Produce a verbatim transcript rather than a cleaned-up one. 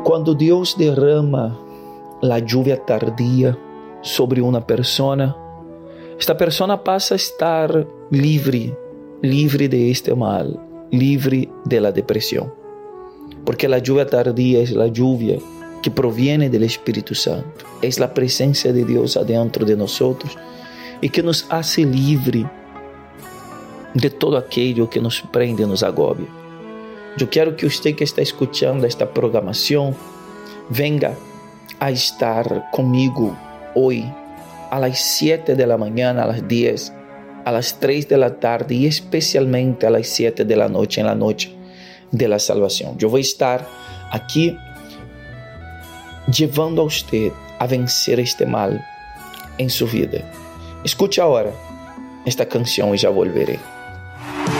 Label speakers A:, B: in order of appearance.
A: Quando Deus derrama a lluvia tardia sobre uma persona, esta persona passa a estar livre, livre de este mal, livre de la depressão. Porque a lluvia tardia é a lluvia que proviene do Espírito Santo. É a presença de Deus adentro de nós e que nos hace livre de todo aquilo que nos prende e nos agobia. Eu quero que você que está escutando esta programação venga a estar comigo hoje às sete da manhã, às dez, às três da tarde e especialmente às sete da noite, na noite da salvação. Eu vou estar aqui levando a você a vencer este mal em sua vida. Escute agora esta canção e já volverei.